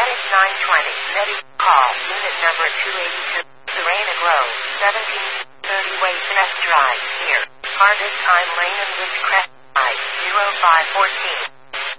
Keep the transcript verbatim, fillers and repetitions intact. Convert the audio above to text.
is nine twenty. Medi call. Unit number two eighty-two. Serena Grove. seventeen thirty Way Test Drive. Here. Harvest Time Lane and Ridgecrest Drive. zero five one four.